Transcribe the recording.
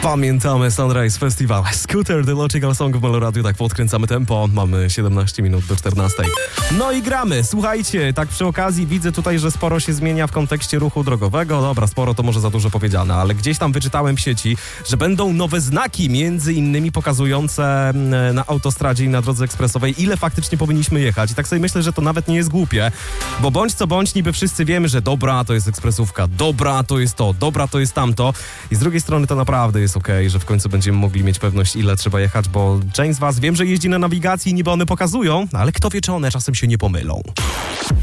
Pamiętamy Sunrise Festival. Scooter, The Logical Song w Meloradiu. Tak podkręcamy tempo. Mamy 17 minut do 14. No i gramy. Słuchajcie, tak przy okazji widzę tutaj, że sporo się zmienia w kontekście ruchu drogowego. Dobra, sporo to może za dużo powiedziane, ale gdzieś tam wyczytałem w sieci, że będą nowe znaki, między innymi pokazujące na autostradzie i na drodze ekspresowej, ile faktycznie powinniśmy jechać. I tak sobie myślę, że to nawet nie jest głupie, bo bądź co bądź niby wszyscy wiemy, że dobra, to jest ekspresówka, dobra, to jest to, dobra, to jest tamto. I z drugiej strony to naprawdę jest okej, że w końcu będziemy mogli mieć pewność, ile trzeba jechać, bo część z was wiem, że jeździ na nawigacji i niby one pokazują, ale kto wie, czy one czasem się nie pomylą.